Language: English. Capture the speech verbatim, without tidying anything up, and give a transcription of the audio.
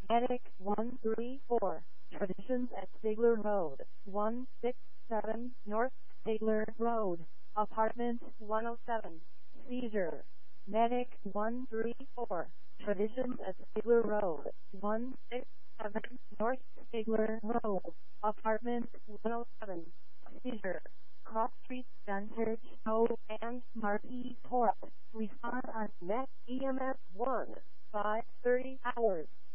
Medic one three four. Traditions at Stigler Road, one six seven North Stigler Road, Apartment one oh seven. Seizure. Medic one three four. Traditions at Stigler Road, one six seven North Stigler Road, Apartment one oh seven. Seizure. Cross Street Center, Stowe and Marquis Court. Respond on Met E M S one, five thirty hours.